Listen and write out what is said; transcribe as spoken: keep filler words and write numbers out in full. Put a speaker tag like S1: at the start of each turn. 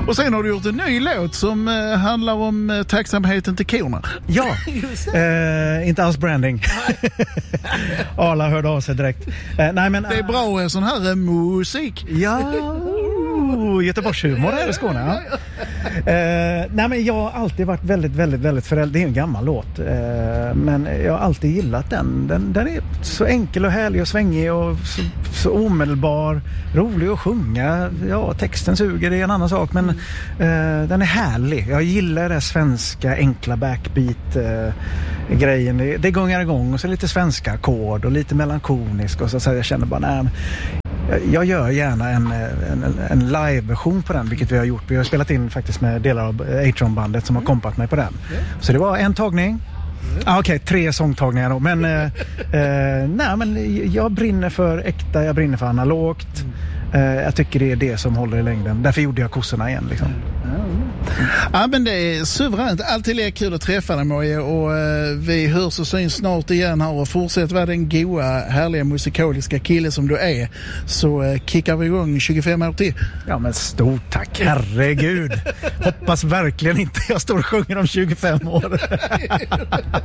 S1: Och sen har du gjort en ny låt som eh, handlar om eh, tacksamheten till korna.
S2: Ja, eh, inte alls branding. Arla hörde av sig direkt. Eh, nej, men,
S1: det är bra en sån här eh, musik.
S2: Ja, Göteborgshumor här i Skåne. Ja. Eh, nej, men jag har alltid varit väldigt, väldigt, väldigt förälder. Det är en gammal låt. Eh, men jag har alltid gillat den. den. Den är så enkel och härlig och svängig och så, så omedelbar. Rolig att sjunga. Ja, texten suger, det är en annan sak. Men eh, den är härlig. Jag gillar det svenska enkla backbeat-grejen. Eh, det, det gångar igång och så lite svenska ackord och lite melankolisk. Och så, så jag känner bara, nej, jag gör gärna en, en, en live-version på den, vilket vi har gjort. Vi har spelat in faktiskt med delar av A-Tron-bandet som har kompat mig på den. Så det var en tagning. Ah, Okej, okay, tre sångtagningar då. Men, eh, eh, nej, men jag brinner för äkta, jag brinner för analogt. Eh, jag tycker det är det som håller i längden. Därför gjorde jag kossorna igen liksom.
S1: Ja, men det är suveränt. Alltid är kul att träffa dig, Moje. Och eh, vi hörs och syns snart igen här. Och fortsätt vara den goa, härliga musikaliska kille som du är. Så eh, kickar vi igång tjugofem år till.
S2: Ja, men stort tack. Herregud. Hoppas verkligen inte jag står och sjunger om tjugofem år.